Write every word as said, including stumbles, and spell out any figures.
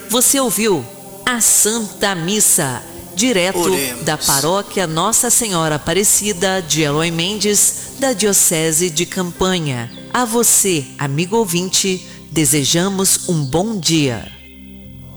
Você ouviu a Santa Missa, direto Oremos. da Paróquia Nossa Senhora Aparecida de Eloy Mendes, da Diocese de Campanha. A você, amigo ouvinte, desejamos um bom dia.